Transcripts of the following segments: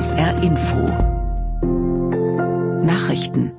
SR Info Nachrichten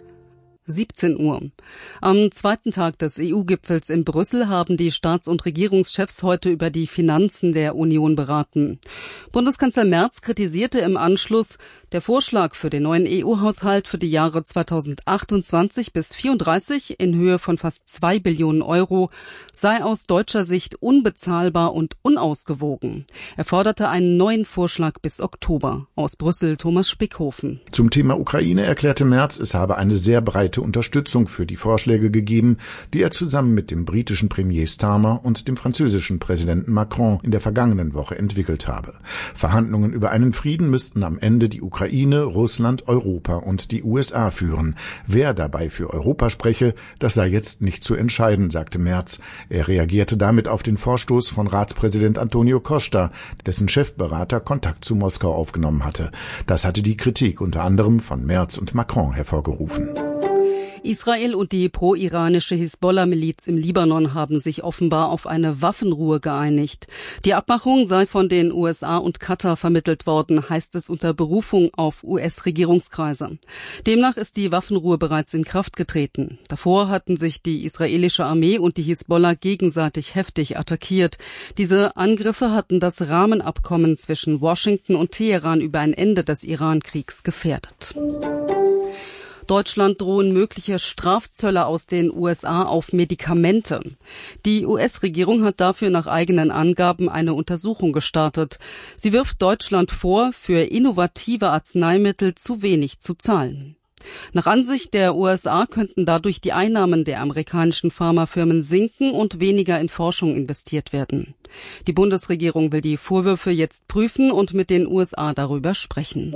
17 Uhr. Am zweiten Tag des EU-Gipfels in Brüssel haben die Staats- und Regierungschefs heute über die Finanzen der Union beraten. Bundeskanzler Merz kritisierte im Anschluss, der Vorschlag für den neuen EU-Haushalt für die Jahre 2028 bis 2034 in Höhe von fast 2 Billionen Euro sei aus deutscher Sicht unbezahlbar und unausgewogen. Er forderte einen neuen Vorschlag bis Oktober. Aus Brüssel Thomas Spickhofen. Zum Thema Ukraine erklärte Merz, es habe eine sehr breite Unterstützung für die Vorschläge gegeben, die er zusammen mit dem britischen Premier Starmer und dem französischen Präsidenten Macron in der vergangenen Woche entwickelt habe. Verhandlungen über einen Frieden müssten am Ende die Ukraine, Russland, Europa und die USA führen. Wer dabei für Europa spreche, das sei jetzt nicht zu entscheiden, sagte Merz. Er reagierte damit auf den Vorstoß von Ratspräsident Antonio Costa, dessen Chefberater Kontakt zu Moskau aufgenommen hatte. Das hatte die Kritik unter anderem von Merz und Macron hervorgerufen. Israel und die pro-iranische Hisbollah-Miliz im Libanon haben sich offenbar auf eine Waffenruhe geeinigt. Die Abmachung sei von den USA und Katar vermittelt worden, heißt es unter Berufung auf US-Regierungskreise. Demnach ist die Waffenruhe bereits in Kraft getreten. Davor hatten sich die israelische Armee und die Hisbollah gegenseitig heftig attackiert. Diese Angriffe hatten das Rahmenabkommen zwischen Washington und Teheran über ein Ende des Iran-Kriegs gefährdet. Deutschland drohen mögliche Strafzölle aus den USA auf Medikamente. Die US-Regierung hat dafür nach eigenen Angaben eine Untersuchung gestartet. Sie wirft Deutschland vor, für innovative Arzneimittel zu wenig zu zahlen. Nach Ansicht der USA könnten dadurch die Einnahmen der amerikanischen Pharmafirmen sinken und weniger in Forschung investiert werden. Die Bundesregierung will die Vorwürfe jetzt prüfen und mit den USA darüber sprechen.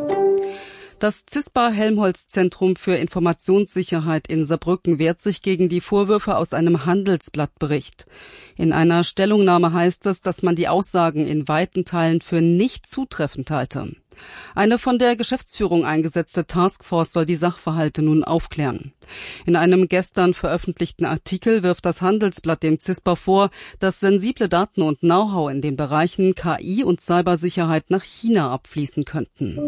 Das CISPA-Helmholtz-Zentrum für Informationssicherheit in Saarbrücken wehrt sich gegen die Vorwürfe aus einem Handelsblattbericht. In einer Stellungnahme heißt es, dass man die Aussagen in weiten Teilen für nicht zutreffend halte. Eine von der Geschäftsführung eingesetzte Taskforce soll die Sachverhalte nun aufklären. In einem gestern veröffentlichten Artikel wirft das Handelsblatt dem CISPA vor, dass sensible Daten und Know-how in den Bereichen KI und Cybersicherheit nach China abfließen könnten.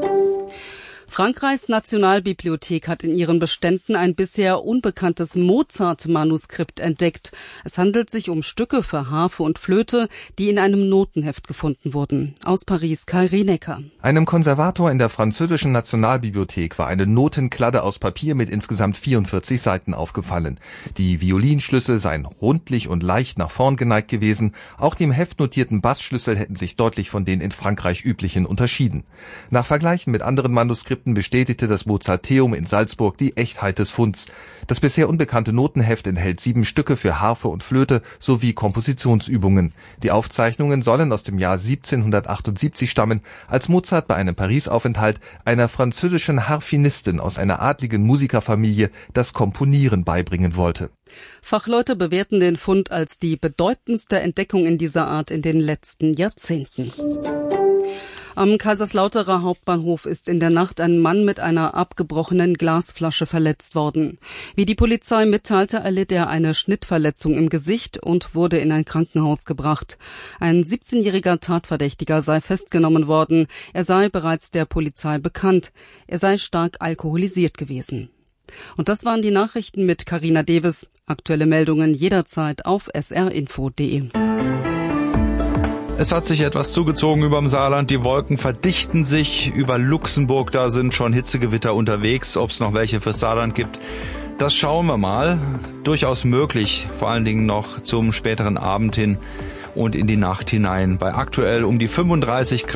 Frankreichs Nationalbibliothek hat in ihren Beständen ein bisher unbekanntes Mozart-Manuskript entdeckt. Es handelt sich um Stücke für Harfe und Flöte, die in einem Notenheft gefunden wurden. Aus Paris Kai Rienecker. Einem Konservator in der französischen Nationalbibliothek war eine Notenkladde aus Papier mit insgesamt 44 Seiten aufgefallen. Die Violinschlüssel seien rundlich und leicht nach vorn geneigt gewesen. Auch die im Heft notierten Bassschlüssel hätten sich deutlich von den in Frankreich üblichen unterschieden. Nach Vergleichen mit anderen Manuskripten bestätigte das Mozarteum in Salzburg die Echtheit des Funds. Das bisher unbekannte Notenheft enthält 7 Stücke für Harfe und Flöte sowie Kompositionsübungen. Die Aufzeichnungen sollen aus dem Jahr 1778 stammen, als Mozart bei einem Paris-Aufenthalt einer französischen Harfenistin aus einer adligen Musikerfamilie das Komponieren beibringen wollte. Fachleute bewerten den Fund als die bedeutendste Entdeckung in dieser Art in den letzten Jahrzehnten. Am Kaiserslauterer Hauptbahnhof ist in der Nacht ein Mann mit einer abgebrochenen Glasflasche verletzt worden. Wie die Polizei mitteilte, erlitt er eine Schnittverletzung im Gesicht und wurde in ein Krankenhaus gebracht. Ein 17-jähriger Tatverdächtiger sei festgenommen worden. Er sei bereits der Polizei bekannt. Er sei stark alkoholisiert gewesen. Und das waren die Nachrichten mit Carina Deves. Aktuelle Meldungen jederzeit auf srinfo.de. Es hat sich etwas zugezogen überm Saarland. Die Wolken verdichten sich über Luxemburg. Da sind schon Hitzegewitter unterwegs. Ob es noch welche fürs Saarland gibt, das schauen wir mal. Durchaus möglich, vor allen Dingen noch zum späteren Abend hin und in die Nacht hinein. Bei aktuell um die 35 Grad.